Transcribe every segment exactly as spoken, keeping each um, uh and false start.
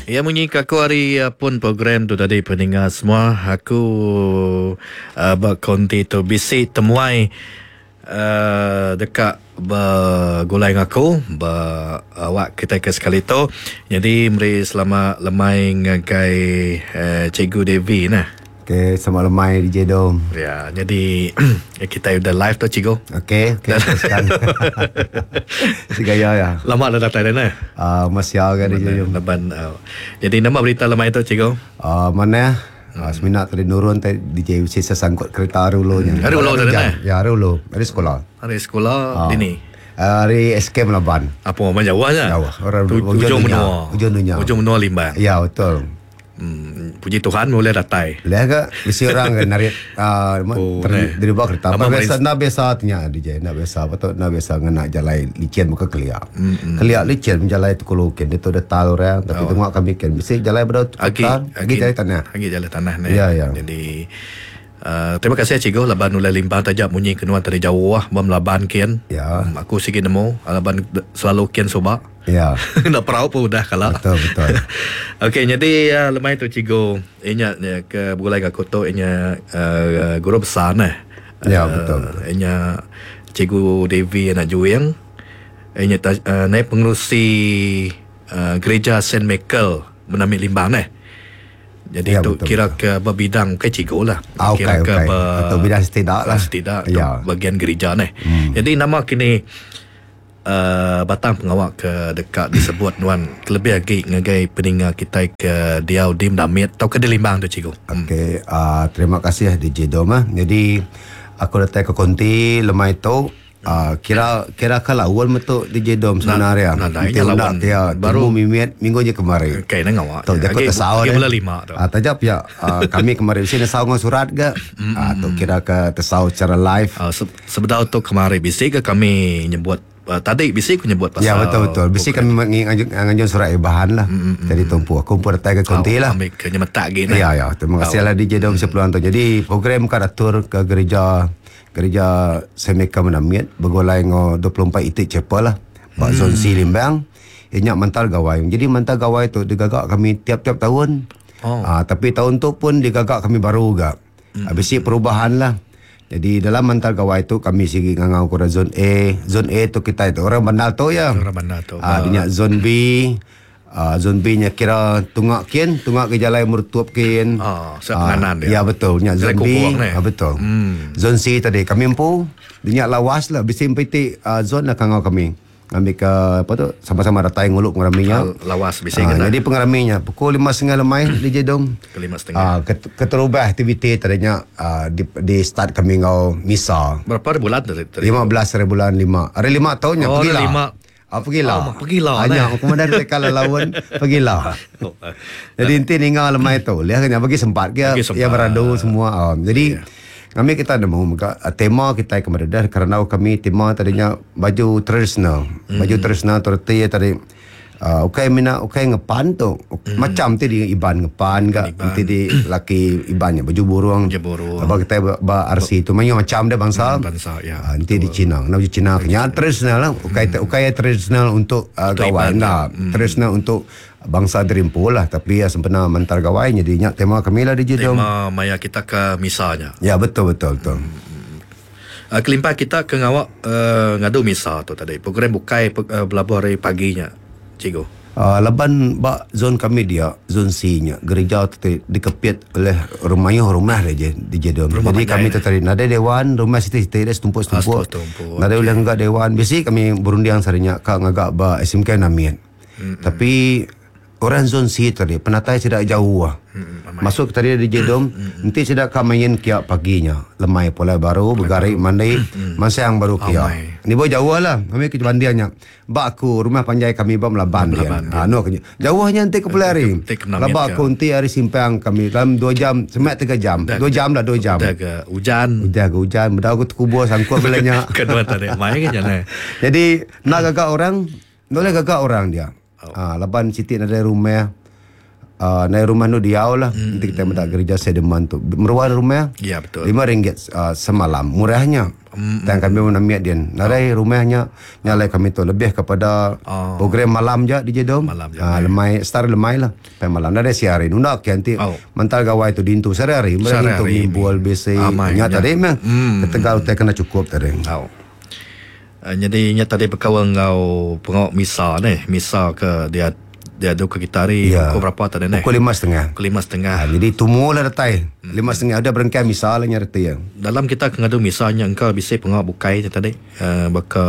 Ya, bunyi kaku hari uh, pun program tu tadi pendengar semua. Aku uh, berkonti tu bisi temuai uh, dekat bergulai dengan aku awak kita ke sekali tu. Jadi meri selama lemai ngagai uh, Cikgu Devi nah. Okey, sama lemai D J Dom. Ya, jadi kita udah live tu Cikgu. Okey, okey teruskan. Si gaya ya. Lama dah datang dah. Ah, uh, masih agak D J Dom. Leban. Uh, jadi nama berita lemai tu Cikgu. Ah, uh, mana? Hmm. Uh, seminat tadi nurun tadi D J sisa sangkut kereta Arulo nya. Hmm. Arulo dah dah. Ya, Arulo. Dari sekolah. Hari sekolah uh. dini. Hari S K Melaban. Apa orang Jawa nya? Jawa. Orang ujung menua. Ujung dunia. Ujung menua Limbang. Ya, betul. Hmm, puji Tuhan boleh datai. Boleh ke? Mesti orang kan narik uh, oh, ter, dari bawah kereta. Apa biasa nak biasa tanya D J, nak biasa apa tu? Nak biasa ngena jalan licin muka keliak. Mm-hmm. Keliak licin menjalai tu kulukin dia tu dah tahu orang tapi oh. tengok kami kan mesti jalan berapa agi agi jalan tanah. Agi jalan tanah ni. Ya, ya. Jadi Uh, terima kasih Cikgu laban ulai limbang tajak bunyi kenuan dari jauh lah bam laban kian. Ya. Um, aku sikit nemu laban selalu kian soba. Ya. Nak perahu pun dah kalau. Betul betul. Okey, jadi uh, lemai tu Cikgu inya uh, ke bulai aku tu inya uh, guru besar nah. Ya, betul. Uh, inya Cikgu Devi anak Juing. Inya uh, naik pengerusi uh, gereja Saint Michael menamik limbang nah. Jadi ya, tu betul, kira betul. ke berbidang ke cikgu lah. Ah, kira okay, ke okay. Ber, atau bidang setidak lah. Setidak ya. bagian gereja ni. Hmm. Jadi nama kini uh, batang pengawak ke dekat disebut nuan kelebih lagi ngagai peninggal kita ke Diau Dim Damit atau ke Delimbang tu cikgu. Okey, hmm. uh, terima kasih D J Dom. Jadi aku datang ke konti lemai tu. Uh, kira kira kalau awal betul D J Dom sebenarnya. Nah, nah, nah, dia baru mimit minggu je kemarin. Okey, nang awak. Tu jakut tersau dia. Bulan lima tu. Ah, tajap ya. Uh, kami kemarin sini tersau dengan surat ke? Ah, tu kira ke tersau secara live. Uh, se- sebenarnya tu kemarin bisi ke kami nyebut uh, tadi bisi aku nyebut pasal. Ya betul betul. Bisi kami mengajukan surat ibahan lah. Mm-hmm. Jadi tumpu aku pun datang ke konti lah. Kami kena metak gini. Ya ya. Terima kasih lah D J Dom sepeluang tu. Jadi program kan atur ke gereja Gereja Semeka Menamit bergolai dengan dua puluh empat itik chapel lah. Pak hmm. Zon C Limbang. Inyak mental gawai. Jadi mental gawai tu digagak kami tiap-tiap tahun. Oh. Ah, tapi tahun tu pun digagak kami baru juga. Hmm. Habis itu perubahan lah. Jadi dalam mental gawai tu kami sigi ngangau kura zon A. Zon A tu kita itu orang bandar tu ya. Orang bandar tu. Ah, dinyak zon B. Uh, zon B nya kira tungak kian, tungak ke jalan mertuap kian. Oh, sepenganan uh, dia. Ya betul. Nya zon B. Ah, betul. Hmm. Zon C tadi kami empu, dinyak lawas lah bisi piti uh, zon nak kangau kami. Ambil ke apa tu sama-sama ratai nguluk ngeraminya. Uh, lawas bisi uh, jadi pengeraminya pukul lima setengah lemai D J Dom. Pukul lima setengah. Uh, keterubah aktiviti tadinya uh, di, di start kami ngau misa. Berapa bulan tadi? lima belas hari bulan lima. Hari lima tahunnya oh, pergilah. lima. Ah, pergilah. Oh, pergilah. Hanya kemudian tekala lawan pergilah. Jadi inti ningal lemai tu. Lihat kan bagi sempat ke ya beradu semua. Um, jadi yeah. Kami kita ada mau tema kita kemarin karena kami tema tadinya baju tradisional. Hmm. Baju tradisional terti tadi Uh, okay mina okay ngepan tu mm. macam tu di iban ngepan ke nanti di laki ibannya baju burung apa kita ba R C tu banyak macam dia bangsa bangsa ya uh, nanti di Cina nak Cina punya tradisional lah okay mm. okay tradisional untuk uh, gawai nah mm. tradisional untuk bangsa Derimpul lah tapi ya sempena mentar gawai jadinya tema kami lah di Jedom tema maya kita ke misanya ya betul betul betul mm. Uh, kelimpah kita ke ngawak uh, ngadu misa tu tadi program bukai uh, belabuh hari paginya Cikgu. Uh, leban bak zon kami dia zon C nya gereja tu dikepit oleh rumahnya rumah dia di Jedom. Jadi kami tu tadi ada dewan rumah situ-situ dia setumpuk-setumpuk. Ah, ada ulang enggak dewan biasa kami berundiang sarinya kak ngagak ba S M K Namian. Mm-hmm. Tapi orang zon C tadi penatai tidak jauh ah. Mm-hmm. Masuk tadi di Jedom mm-hmm. nanti tidak kamain kia paginya lemai pola baru bergarik mandi mm-hmm. masa yang baru kia. Oh, ni boleh jauh lah kami ke bandiannya. Bak aku rumah panjai kami bam laban dia. Anu kenya. Jauhnya nanti ke Pelari. Labak aku nanti hari simpang kami dalam dua jam, semak tiga jam. dua jam dah dua jam. Dah ke hujan. Dah ke hujan, mudah aku terkubur sangkut belanya. Kedua tadi main kan jana. Jadi nak gagak orang, boleh gagak orang dia. Oh. Ah, laban Siti ada rumah uh, naik rumah nu diau lah. Hmm. Nanti kita minta gereja sedeman tu. Meruah rumah. Ya betul. lima ringgit uh, semalam. Murahnya. Hmm. Dan kami menamiat dia. Narai oh. rumahnya nyalai kami tu lebih kepada oh. program malam je di Jedom. Malam je. Uh, lemai star lemai lah. Pai malam narai siarin. Undak nanti oh. mental gawai tu dintu sehari-hari. Mereka tu nimbul besi. Nya tadi mah. Ketegal teh kena cukup tadi. Oh. Uh, jadi nya tadi berkawan ngau pengawak misa ni. Misa ke dia dia ada ke kita hari ya. Pukul berapa tadi ni? Pukul lima setengah. Pukul lima setengah. Ha, jadi tumuh lah datai. Hmm. Lima setengah ada berengkai misal nya datai yang. Dalam kita ngadu misalnya engkau bisa pengawak bukai tadi. Uh, baka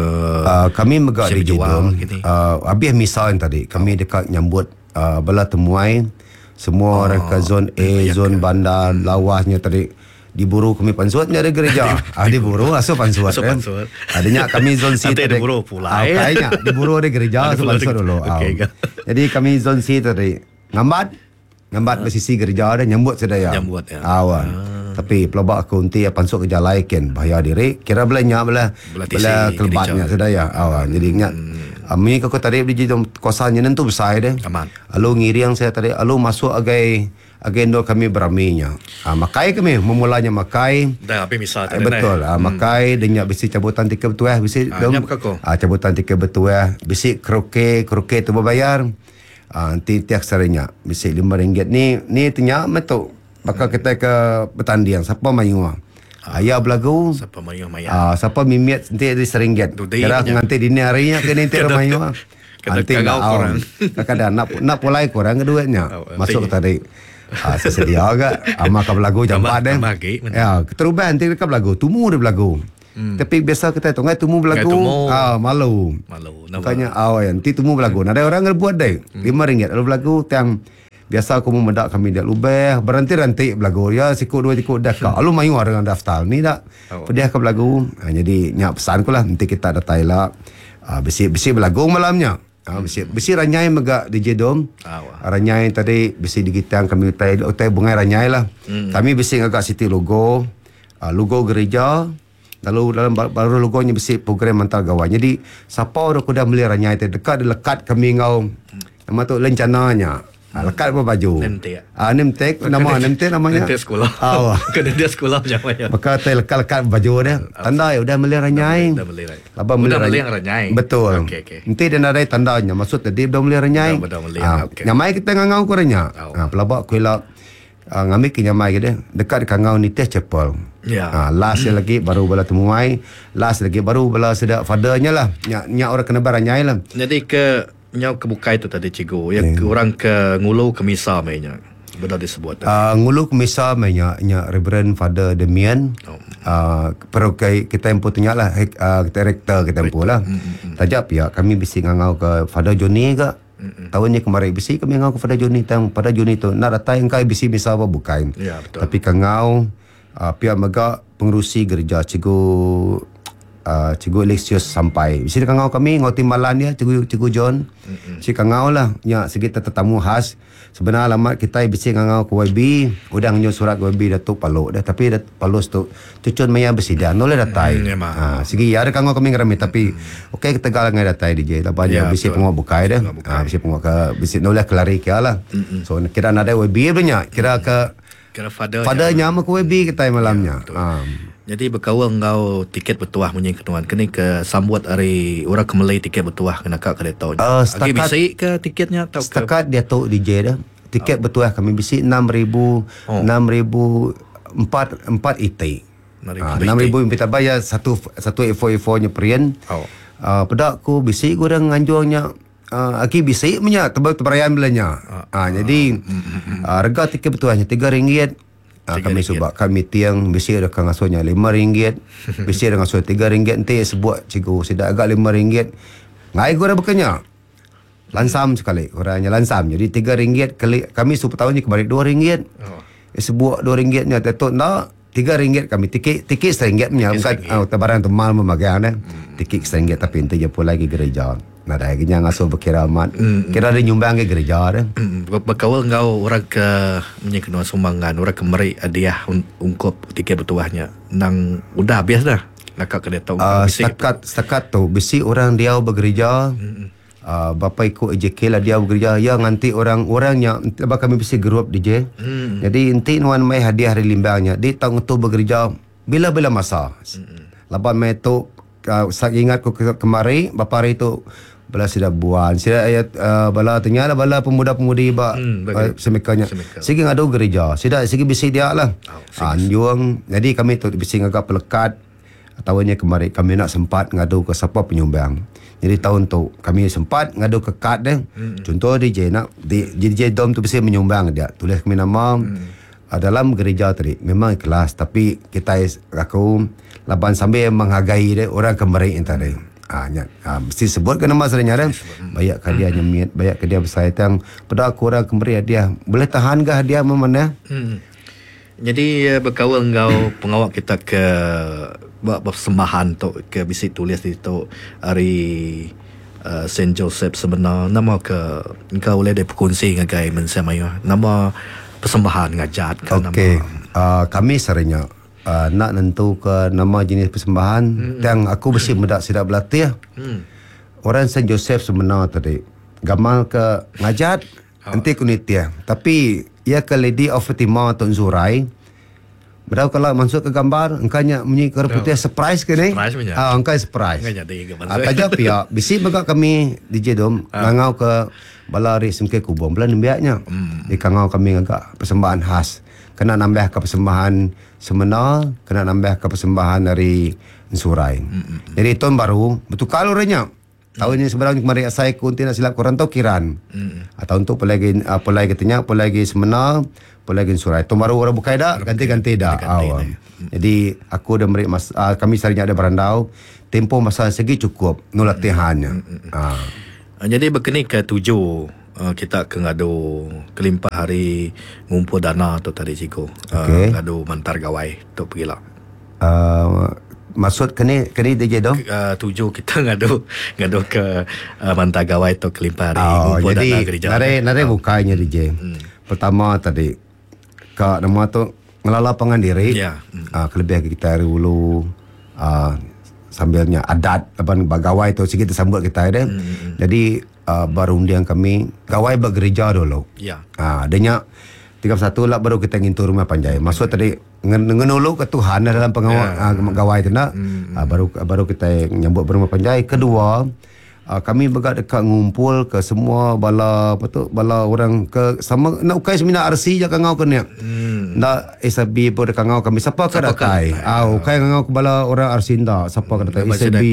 uh, kami megak di Jedom. Uh, habis misal tadi kami oh. dekat nyambut uh, bala temuai semua oh. orang ke zon A, ya, zon bandar, lawahnya tadi. Diburu kami pansuat ni ada gereja. Ah diburu asup pansuat kan. Adanya kami zon C tadi diburu pula. Ah kayaknya diburu ada gereja asup pansuat dulu. Okay, ah. Jadi kami zon C tadi ngambat ngambat ah. Besisi gereja ada nyambut sedaya. Nyambut ya. Awan. Ah. Tapi pelabak aku unti pansuat kerja laiken bayar diri kira belanya belah belah kelbatnya sedaya. Awan. Jadi ingat hmm. Ami aku tadi di kosannya nentu besar deh. Aman. Alu ngiriang saya tadi alu masuk agai agenda kami beraminya. Ah, makai kami memulanya makai. Dah apa misal tadi. Betul. Ah, makai hmm. dengan bisi cabutan tiket betuah, bisi ah, dom. Ah, cabutan tiket betuah, bisi kroke, kroke tu berbayar. Ah, nanti tiak sarinya bisi lima ringgit ni ni tanya metu. Maka hmm. kita ke bertanding siapa mayu. Ah, ayah belagu. Siapa mayu maya. Ah, siapa mimiat nanti ada seringgit. Kira nanti dini harinya ke nanti mayu. Nanti korang. Kadang nak nak pulai korang keduanya. Masuk tadi. Ah, sesedia agak ama ka belagu jam empat deh. Ya, keteruban nanti ka belagu, tumu dia belagu. Hmm. Tapi biasa kita tu ngai tumu belagu. Ah, malu. Malu. Makanya awak nanti tumu belagu. Ada orang yang buat deh. lima ringgit kalau belagu tiang biasa aku memedak kami dak lubeh, berhenti-henti belagu ya sikut dua sikut dah ka. Alu mayu dengan daftar ni dak. Oh. Pediah ka belagu. Ah, jadi nyak pesan ku lah nanti kita datai lah. Ah, besi-besi belagu malamnya. Ah, besi besi ranyai megak di Jedom. Ah, ranyai tadi besi digitang kami utai utai bungai ranyai lah. Hmm. Kami besi agak siti logo, uh, logo gereja. Lalu dalam baru logonya besi program mental gawai. Jadi siapa orang kuda beli ranyai tadi dekat lekat kami ngau. Hmm. Nama tu lencananya. Ah, lekat apa baju? Nemtek. Ah, nemtek. Nama nemtek namanya. Nemtek sekolah. Ah, kena dia sekolah macam mana? Maka teh lekat-lekat baju dia. Tanda udah beli ranyai. Dah beli ranyai. Laba beli ranyai. Betul. Okey okey. Nanti dia ada tandanya. Maksud tadi dah beli ranyai. Dah beli. Ah, okay. Nyamai kita ngangau kurangnya. Ah, pelabak kuila ah, ngambil ke nyamai kita dekat kangau ni teh cepol. Ya. Ah, last hmm. lagi baru bala temuai. Last lagi baru bala sedak fadernya lah. Nyak nyak orang kena baranyai lah. Jadi ke nyau kebukai tu tadi cikgu ya hmm. orang ke ngulu ke misa mainnya benar disebut uh, ngulu ke misa mainnya nya Reverend Father Demian oh. uh, perlu kita empu tanya lah uh, kita rektor kita empu lah mm-hmm. tajap ya kami bisi ngangau ke Father Johnny ke mm-hmm. tahunnya kemarin bisi kami ngangau ke Father Johnny tang pada Johnny tu nak datang kai bisi misa apa bukan ya, tapi kangau uh, pihak mega pengurusi gereja cikgu Uh, cikgu Alexius sampai. Bisi kangau kami ngau timbalan dia cikgu cikgu John. Mm-hmm. Si kangau lah nya segi tetamu khas. Sebenar alamat kita bisi kangau ke Y B, udang nyo surat ke Y B Datuk Paluk dah tapi dat Palus tu cucun maya besi dah noleh datai. Mm, ha segi ya ada kangau kami ngerami tapi mm. okey kita gal ngai datai D J tapi ya, bisi pengu bukai dah. Ha bisi pengu ke bisi noleh kelari kia lah. Mm-hmm. So kira ada Y B banyak kira ke kira father father nya ke Y B kita malamnya. Ya, ha jadi berkawal ngau tiket bertuah punya ketuan kini ke sambuat hari orang ke Melay tiket bertuah kena kak ke detau. Uh, setakat bisa ke tiketnya atau setakat dia tahu D J dah. Tiket oh. bertuah kami bisi enam ribu oh. enam ribu empat empat ite. enam ribu minta bayar satu satu A four A four nya perian. Oh. Uh, pedak ku bisi kurang nganjurnya uh, aki bisi punya tebal tebarayan belanya. Uh, uh, jadi uh, uh, harga tiket bertuahnya tiga ringgit. Ah, kami sebab kami tiang besi ada kang asuhnya lima ringgit, besi dengan asuh tiga ringgit nanti sebuat cikgu sudah agak lima ringgit. Ngai gua dah bekanya. Lansam sekali orangnya lansam. Jadi tiga ringgit kali kami sup tahunnya kembali dua ringgit. Oh. Eh, sebuat dua ringgitnya tetot nak tiga ringgit kami tiket tiket seringgit punya bukan ah barang tu mal memagang dah. Hmm. Tiket seringgit tapi nanti je pula lagi gereja. Nah, dah gini yang asuh berkiramat. Mm. Kira ada nyumbang ke gereja dah. Mm. Berkawal ngau orang ke menyekena sumbangan, orang ke meri hadiah un- ungkup tiket bertuahnya. Nang udah habis dah. Nak ke dia tahu. Uh, setakat setakat tu besi orang dia bergereja. Mm. Uh, bapa ikut J K lah dia bekerja ya nanti orang-orangnya lepas kami bisa grup D J hmm. jadi nanti nuan mai hadiah hari limbangnya dia tahu tu bekerja bila-bila masa hmm. lepas mai tu uh, saya ingat ku ke- kemari bapa hari tu bala sudah buan sida ayat uh, bala tanya lah bala pemuda-pemudi ba hmm, uh, semekanya sigi ngadu gereja sida sigi bisi dia lah oh, anjuang jadi kami tu bisi ngagak pelekat tahunnya kemari kami nak sempat ngadu ke siapa penyumbang. Jadi tahun tu kami sempat ngadu ke kad dia. Hmm. Contoh D J nak D J Dom tu mesti menyumbang dia. Tulis kami nama hmm. uh, dalam gereja tadi. Memang ikhlas tapi kita aku laban sambil menghargai dia orang kemari entar dia. Ah nya ah, mesti sebutkan nama sebenarnya dia. Banyak ke dia nyemit, banyak ke dia bersaitan pada aku orang kemari dia. Boleh tahan ke hadiah mana? Hmm. Jadi berkawal engkau pengawal kita ke buat persembahan tu ke bisi tulis di tu hari uh, Saint Joseph sebenar nama ke engkau boleh dia berkongsi dengan gay mensamayu nama persembahan ngajat ke okay. nama uh, kami seringnya uh, nak nentu ke nama jenis persembahan hmm. yang aku mesti mudah sidak berlatih hmm. orang Saint Joseph sebenar tadi gamal ke ngajat oh. nanti kunitia tapi ia ke Lady of Fatima Tun Zurai. Berau kalau masuk ke gambar, engkanya bunyi kerap putih surprise ke ni? Surprise punya. Ah, engkai surprise. Engkau jadi ke Ah, kaja pia, bisi baga kami D J Dom ah. ngangau ke balari semke kubong bulan biaknya. Hmm. Di kangau kami agak persembahan khas. Kena nambah ke persembahan semena, kena nambah ke persembahan dari Surai. Hmm. Jadi tahun baru, betul kalau renya. Tahun ini sebenarnya kemarin saya kunti nak silap korang tahu kiran. Hmm. Tahun tu apa lagi apa lagi katanya, apa lagi semena, apa lagi surai. Tahun baru orang bukai dah, ganti-ganti dah. Awam. Jadi aku dah beri mas, uh, kami seringnya ada berandau, tempo masa segi cukup nu latihannya. Hmm. Uh. Jadi berkenaan ke tujuh uh, kita ke ngadu kelimpah hari ngumpul dana tu tadi Ciko. Okay. Uh, ngadu mantar gawai tu pergilah. Uh, Maksud kini kini D J dong? Uh, tujuh kita ngadu ngadu ke uh, mantar gawai tu kelimpah hari oh, ngumpul jadi, dana gereja. Jadi nare oh. bukanya D J. Hmm. Pertama tadi ke nama tu ngelala pengandiri. Ya. Hmm. Uh, kelebihan kita hari dulu uh, sambilnya adat laban bagawai tu sikit sambut kita ada. Hmm. Jadi uh, baru undian kami gawai bergereja dulu. Ya. Ah uh, adanya tiga puluh satu lah baru kita ngintu rumah panjai. Maksud tadi ngenulu ke Tuhan dalam pengawal yeah. uh, gawai tu nak. Mm-hmm. Uh, baru baru kita nyambut rumah panjai. Kedua, uh, kami bergak dekat ngumpul ke semua bala apa tu bala orang ke sama nak ukai semina R C je kangau kena. Mm. Nak S B pun dekat kangau kami siapa ke datai. Ah uh, ukai kangau ke bala orang R C nda siapa ke datai S B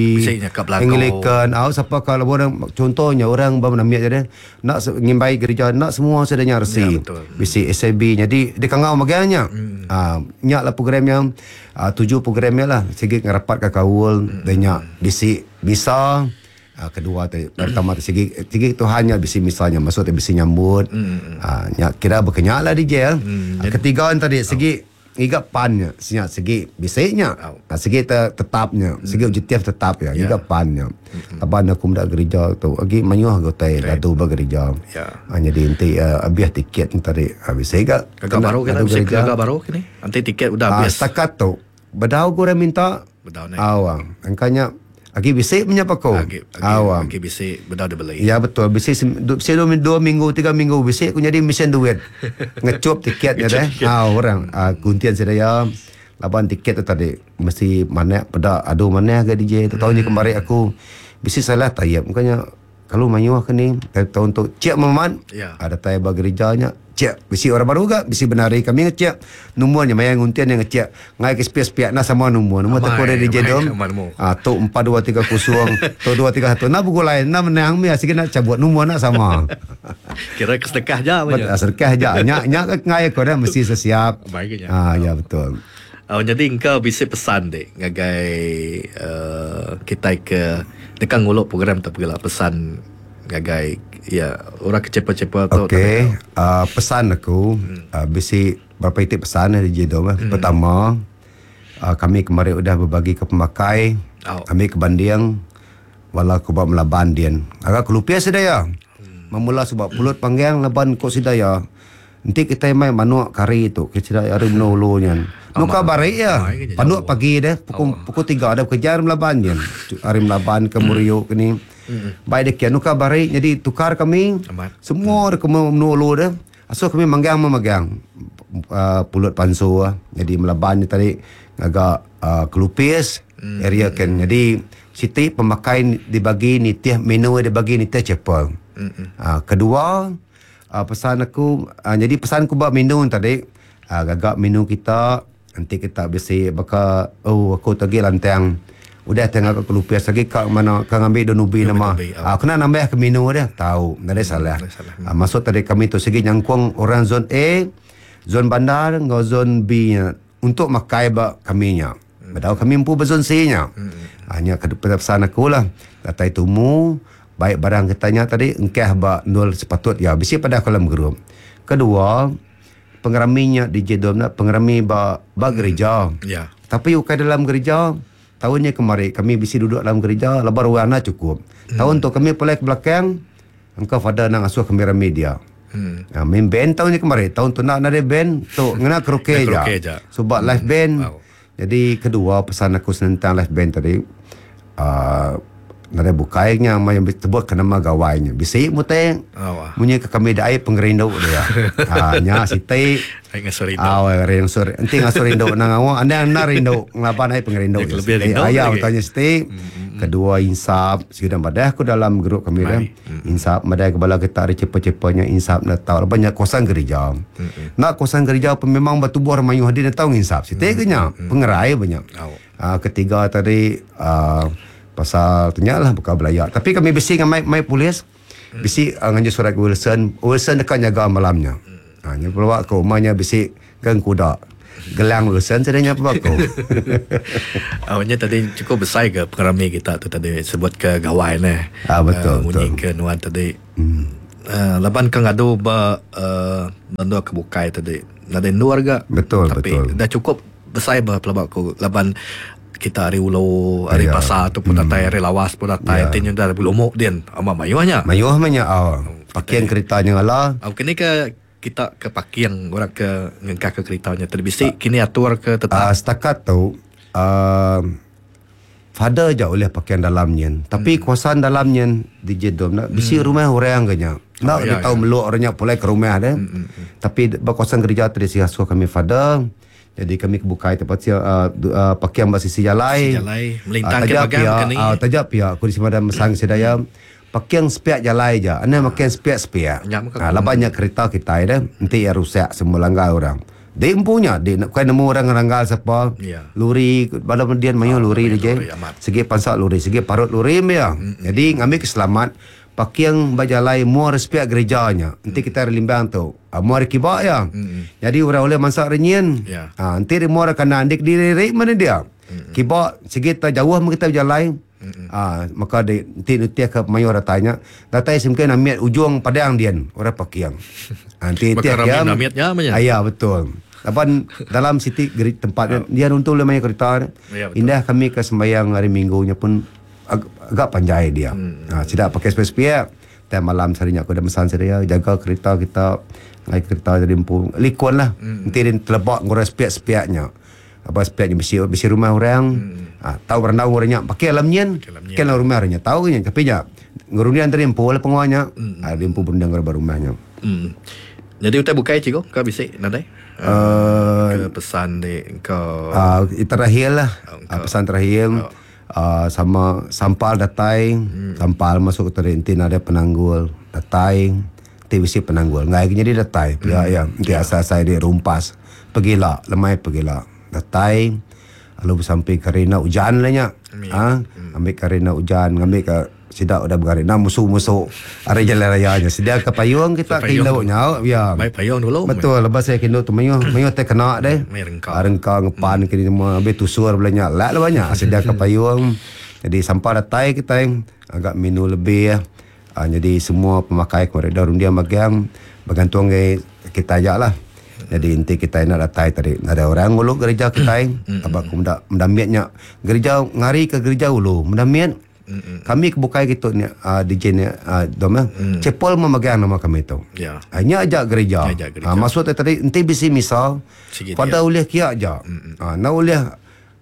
Anglican au siapa ke orang contohnya orang bapa namiat je nak ngimbai gereja nak semua sedanya R C. Ya, bisi S B jadi di kangau maganya. Mm. Ah uh, nyak lah programnya uh, tujuh programnya lah segi ngerapat ke kaul mm. dan nyak bisi bisa. Uh, kedua tu pertama tu segi segi tu hanya bisi misalnya masuk tu bisi nyambut mm. uh, nyak kira berkenyak lah D J mm. uh, ketiga tadi segi oh. igak pannya senyap segi bisiknya oh. uh, segi te, tetapnya mm. segi objektif tetap ya yeah. igak pannya mm-hmm. taban aku muda gereja tu lagi manyuh gotai right. datu bergereja yeah. uh, jadi nanti uh, habis tiket tadi habis igak agak baru kan gereja agak baru kini nanti tiket udah habis uh, setakat tu bedau gua minta bedau naik awang angkanya Agi bisik menyapa kau. Agi, agi, agi bisik benar dia beli. Ya betul. Bisik bisik dua, dua minggu, tiga minggu bisik aku jadi mesin duit. Ngecup tiketnya deh. Ah orang ah kuntian saya laban tiket tu tadi mesti mana pada aduh mana ke D J tu tahun ni kemarin aku bisik salah tayap makanya kalau mayuah ke ni tahun tu cek maman ya. Ada tayap gerejanya cek bisi orang baru gak bisi benari kami ngecek nomornya mayang untian yang ngecek ngai ke spiak-spiak na sama nomor nomor tak kode D J dom ah tu empat dua tiga kosong tu dua tiga satu na buku lain na menang mi asik nak cabut nomor na sama kira kesedekah aja banyak sedekah aja nyak nyak ngai ko dah mesti sesiap ah ya betul. Oh, jadi engkau bisa pesan dek ngagai uh, kita ke dekat nguluk program tak pergilah pesan ngagai ya orang kecepa-cepa tu. Okey, uh, pesan aku hmm. uh, bisi berapa itik pesan dari J Dom. Hmm. Pertama, uh, kami kemarin sudah berbagi ke pemakai, oh. kami ke Bandiang, wala aku buat melaban dian. Agak kelupia sedaya. Hmm. Memula sebab pulut panggang laban kok sedaya. Nanti kita main manuak kari tu, kita ada menulunya. Nuka barik ya. Panuak pagi deh, pukul pukul tiga ada kerja hari melaban dia. Hari melaban ke Murio ke ni. Mm-hmm. Baik dekian nuka barik jadi tukar kami. Amat. Semua mm. kami menulu dah. Asal kami manggang memegang uh, pulut panso ah. Jadi melaban ni tadi agak uh, kelupis mm. area kan. Jadi siti pemakai dibagi ni tiah menu dibagi ni tiah cepol. Mm-hmm. Uh, kedua uh, pesan aku uh, jadi pesan aku buat menu tadi uh, gagak menu kita nanti kita besi bakal oh aku tadi lantang udah tengah ke lupias lagi kak mana kang ambil donubi nama ah kena nambah ke menu dia tahu tak ada salah, ah, maksud tadi kami tu segi nyangkung orang zon A zon bandar ngau zon B nya untuk makai ba kami nya badau kami mampu bezon C nya hanya ke pesan aku lah datai tumu baik barang katanya tadi engkah ba nol sepatut ya bisi pada kolam grup. Kedua pengeraminya di Jedom nak pengerami ba ba gereja ya tapi ukai dalam gereja tahunnya kemarin kami bisa duduk dalam gereja lebar warna cukup. Hmm. Tahun tu kami pulai ke belakang engkau pada nang asuh kamera media. Hmm. Ya, main band tahunnya kemarin. Tahun tu nak ada band tu ngena keroke je. Sebab live band. Wow. Jadi kedua pesan aku tentang live band tadi uh, nada bukainya yang sebut ke nama gawainya. Bisik muteng. Oh, munye ke kami dai pengerindau dia. Hanya siti ai ngasorindo. Ah, reng sore. Enti ngasorindo nang awak anda anda rindo nglapan ai pengerindau. Ayah tanya siti. Kedua insap sudah badah aku dalam grup kami dah. Insap badah kepala kita ada cepa-cepanya insap nak tahu banyak kosan gereja. Nak kosan gereja pun memang bertubuh ramayu hadir tahu insap. Siti kenya pengerai banyak. Ketiga tadi pasal tenyalah bukan belayak. Tapi kami bisi dengan mai mai polis. Bisi uh, nganja surat Wilson. Wilson dekat jaga malamnya. Ha nya bawa ke rumahnya bisi gang kuda. Gelang Wilson sedanya bawa ke. Awaknya tadi cukup besar ke pengerami kita tu tadi sebut ke gawai ni. Ah betul. Uh, Munyi ke nuan tadi. Hmm. Uh, laban kang adu ba uh, bandu ke bukai tadi. Nada nuar ga. Betul tapi betul. Dah cukup besar ba pelabak ku laban kita hari ulo hari ya. Pasar tu pun datai hari lawas pun datai ya. Tinyo dah belumok din ama mayuhnya mayuh manya oh pakaian keretanya ala au kini ke kita ke pakaian orang ke ngengkak ke keretanya terbisi uh, kini atur ke tetap uh, setakat tu uh, fada je oleh pakaian dalamnya tapi hmm. kuasaan dalamnya di Jedom nak bisi hmm. rumah orang ganya nak oh, dia ya, tahu ya. Meluk orangnya pulai ke rumah dia hmm, hmm, hmm. tapi berkuasaan gereja tradisi hasuh kami fada. Jadi kami kebukai tempat uh, uh, pakaian basisi jalai. Jalai melintang ke bagang kini. Ah tajak pia aku di sini ada mesang sedaya pakaian spiak jalai je. Ana pakaian spiak-spiak. Ah lah banyak kereta kita dah nanti ya rusak semua langgar orang. Dia empunya dia nak kau nemu orang ranggal siapa. Ya. Luri pada kemudian mayu oh, luri je. Segi pansak luri, segi parut luri ya. Mm-hmm. Jadi ngambil keselamat pakaian bajalai muar spiak gerejanya. Nanti kita limbang tu. Uh, muar kibak ya. Mm-hmm. Jadi orang oleh masak renyin. Yeah. Uh, nanti muar kanan dik diri mana dia. Mm-hmm. Kibak segitu jauh kita berjalan. Mm-hmm. Uh, maka di nanti nanti ke mayor datanya. Datai semkai namiat ujung padang dia orang pakaian. Nanti nanti dia namiatnya apa ya? Ayah betul. Lapan dalam siti tempatnya dia untuk lemah kereta. Ya, indah kami ke sembahyang hari Minggunya pun ag- agak panjai dia. Hmm. Ha, tidak pakai spesial. Tiap malam sarinya aku dah mesan saya jaga kereta kita naik kereta jadi empu likon lah. Hmm. Nanti dia terlebak ngurus spiak-spiaknya. Apa spiaknya besi besi rumah orang. Hmm. Ha, tahu renau orangnya pakai alamnya. Kan rumah orangnya tahu nya tapi nya ngurunian tadi empu oleh penguanya. Hmm. Ha, dia empu pun dengar rumahnya. Hmm. Jadi utai bukai ciko kau bisik nadai. Uh, ke pesan di kau uh, terakhir lah oh, uh, pesan terakhir oh. uh, sama sampal datai hmm. sampal masuk ke terintin ada penanggul datai T V C penanggul ngai jadi datai hmm. ya ya biasa yeah. Saya di rumpas pergilah lemai pergilah datai lalu sampai karena hujan lah nya ah hmm. ambil karena hujan ngambil ke sidak udah bergaris nah musuh-musuh hari jalan rayanya sedia ke payung kita kindau nya ya baik payung dulu betul lepas saya kindau tu mayuh mayuh teh kena deh rengka ngepan kini semua habis tusur belanya lak lah banyak sedia ke payung jadi sampai datai kita yang agak minu lebih ya uh, jadi semua pemakai koridor dia magang bergantung ke kita aja lah jadi inti kita nak datai tadi ada orang nguluk gereja kita abak muda mendamiatnya gereja ngari ke gereja ulu mendamiat. Mm-mm. Kami kebukai gitu ni uh, D J ni uh, dom ya. Mm. Cepol memegang nama kami tu. Ya. Hanya ajak gereja. Uh, maksud tadi nanti bisi misal pada oleh kia aja. Uh, nak oleh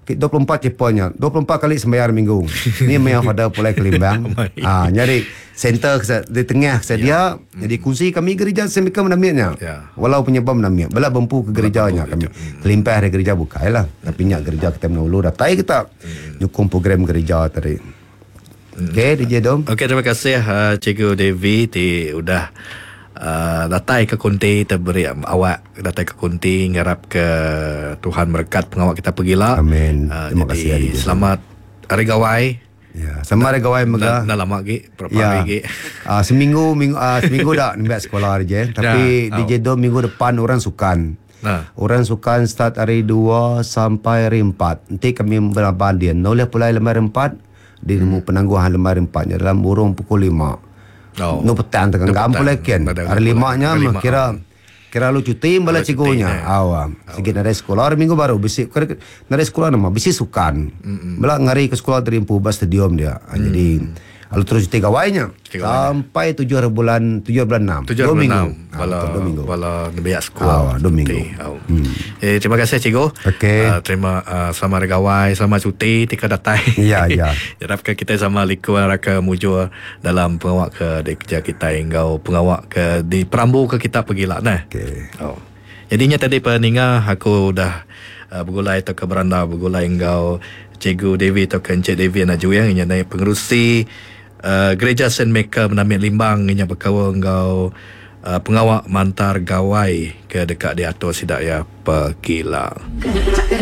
dua puluh empat ceponya. dua puluh empat kali sembayar minggu. Ni memang pada pulai Kelimbang. Ah, jadi center di tengah sedia. Ya. Jadi kunci kami gereja semika menaminya. Ya. Walau penyebab menamia. Bela bempu ke gerejanya kami. Kelimpah dari gereja buka lah. Tapi nyak gereja kita menulu datai kita. Nyukung program gereja tadi. Okey, D J Dom. Okey, terima kasih uh, Cikgu Devi di udah Uh, datai ke Kunti, terberi um, awak datai ke Kunti, ngarap ke Tuhan berkat pengawak kita pergilah. Amin. Uh, Terima jadi, kasih hari selamat hari gawai. Ya, sama hari gawai megah. Dah lama lagi, berapa ya. lagi? Uh, seminggu minggu uh, seminggu dah nimbat sekolah je. Tapi nah, D J Dom minggu depan orang sukan. Nah. Orang sukan start hari dua sampai hari empat. Nanti kami berlaban dia. Noleh pulai lembar empat. Di nemu hmm. penangguhan lembar empatnya dalam burung pukul lima. Oh. No petang tengah gampang lagi kan. Hari limanya mah kira kira lu cuti bala cigunya. Awam. Sikit nare sekolah hari minggu baru bisi nare sekolah nama bisi sukan. Bala ngari ke sekolah dari Puba Stadium dia. Mm. Jadi lalu terus cuti gawainya sampai tujuh bulan tujuh bulan enam. Tujuh bulan enam. Bala bala nebiak sekolah. Dua minggu. Hmm. Eh, terima kasih Cikgu. Okay. Uh, terima uh, selamat hari gawai, selamat cuti tika datai. Ya, ya. Harapkan kita sama liku raka mujur dalam pengawak ke di kerja kita hingga pengawak ke di perambu ke kita pergilah nah. Okay. Oh. Jadinya tadi peninga aku dah uh, bergulai atau ke beranda bergulai hingga Cikgu Devi atau ke Encik Devi nak jual yang naik pengerusi uh, gereja Saint Michael menamik Limbang yang berkawal hingga Uh, pengawak mantar gawai ke dekat di atas sidak ya pergilah.